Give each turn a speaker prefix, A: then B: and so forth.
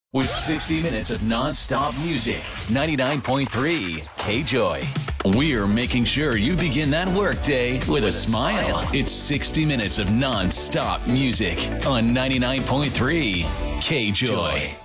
A: With 60 minutes of non-stop music. 99.3 K-Joy. We're making sure you begin that workday with a smile. It's 60 minutes of non-stop music on 99.3 K-Joy.